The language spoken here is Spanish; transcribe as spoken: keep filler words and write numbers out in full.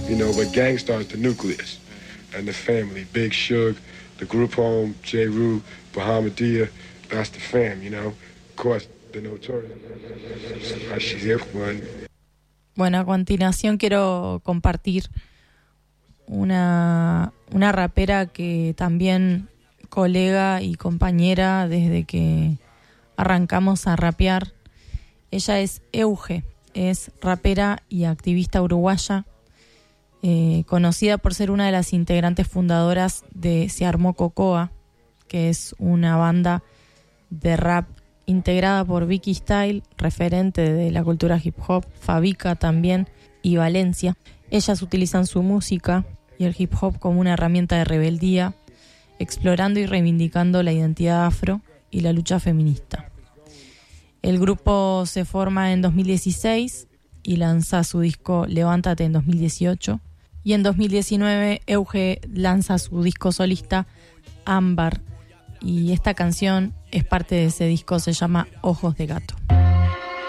you know, but Gang Starr is the nucleus and the family. Big Suge, the group home, J. Rue, Bahamadia, that's the fam, you know. Of course, the Notorious. Bueno, a continuación quiero compartir una, una rapera que también colega y compañera desde que arrancamos a rapear. Ella es Euge, es rapera y activista uruguaya, eh, conocida por ser una de las integrantes fundadoras de Se Armó Cocoa, que es una banda de rap integrada por Vicky Style, referente de la cultura hip hop, Fabica también y Valencia. Ellas utilizan su música y el hip hop como una herramienta de rebeldía, explorando y reivindicando la identidad afro y la lucha feminista. El grupo se forma en dos mil dieciséis y lanza su disco Levántate en dos mil dieciocho, y en dos mil diecinueve Euge lanza su disco solista Ámbar, y esta canción es parte de ese disco, se llama Ojos de Gato.